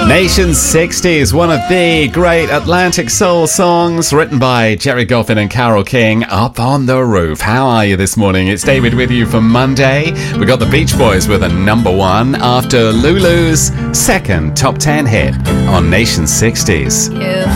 Nation 60s, one of the great Atlantic soul songs written by Jerry Goffin and Carole King, Up on the Roof. How are you this morning? It's David with you for Monday. We got the Beach Boys with a number one after Lulu's second top 10 hit on Nation 60s. You